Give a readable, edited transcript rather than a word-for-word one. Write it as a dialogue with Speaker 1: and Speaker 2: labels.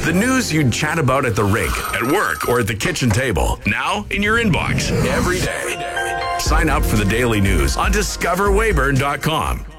Speaker 1: The news you'd chat about at the rink, at work, or at the kitchen table. Now in your inbox every day. Sign up for the daily news on discoverwayburn.com.